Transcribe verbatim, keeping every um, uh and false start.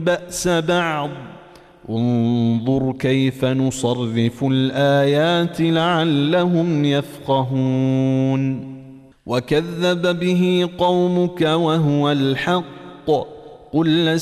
بأس بعض انظر كيف نصرف الآيات لعلهم يفقهون وكذب به قومك وهو الحق قل